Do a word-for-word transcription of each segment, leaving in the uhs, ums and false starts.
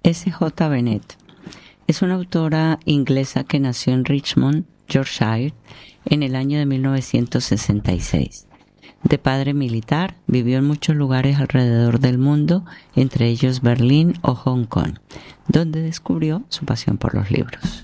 S J Bennett es una autora inglesa que nació en Richmond, Yorkshire, en el año de mil novecientos sesenta y seis. De padre militar, vivió en muchos lugares alrededor del mundo, entre ellos Berlín o Hong Kong, donde descubrió su pasión por los libros.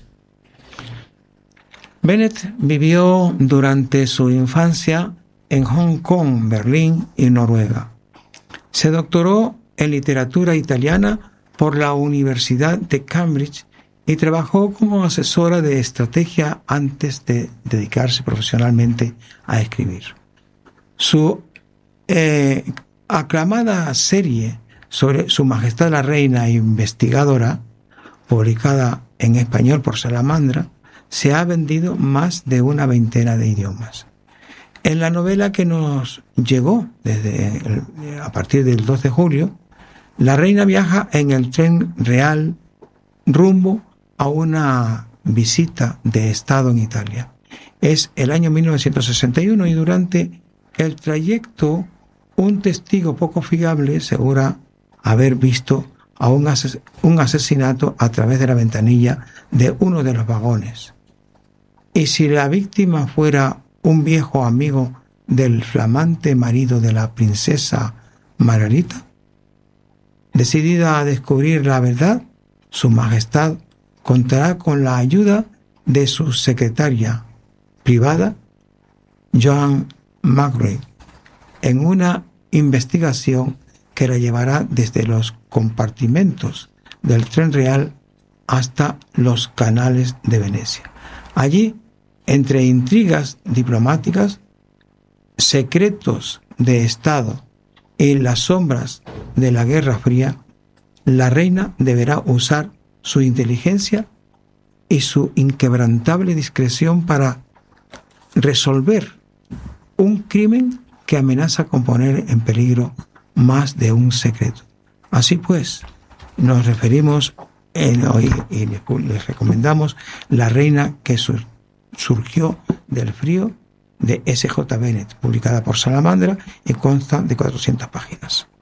Bennett vivió durante su infancia en Hong Kong, Berlín y Noruega. Se doctoró en literatura italiana por la Universidad de Cambridge y trabajó como asesora de estrategia antes de dedicarse profesionalmente a escribir. Su eh, aclamada serie sobre Su Majestad la Reina Investigadora, publicada en español por Salamandra, se ha vendido más de una veintena de idiomas. En la novela que nos llegó desde el, a partir del dos de julio, la reina viaja en el tren real rumbo a una visita de Estado en Italia. Es el año mil novecientos sesenta y uno y durante el trayecto un testigo poco fiable asegura haber visto a un, ases- un asesinato a través de la ventanilla de uno de los vagones. Y si la víctima fuera un viejo amigo del flamante marido de la princesa Margarita, decidida a descubrir la verdad, Su Majestad contará con la ayuda de su secretaria privada, Joan Margaret, en una investigación que la llevará desde los compartimentos del tren real hasta los canales de Venecia. Allí, entre intrigas diplomáticas, secretos de Estado y las sombras de la Guerra Fría, la reina deberá usar su inteligencia y su inquebrantable discreción para resolver un crimen que amenaza con poner en peligro más de un secreto. Así pues, nos referimos en hoy y les, les recomendamos La Reina que sur, surgió del frío, de S J Bennett, publicada por Salamandra y consta de cuatrocientas páginas.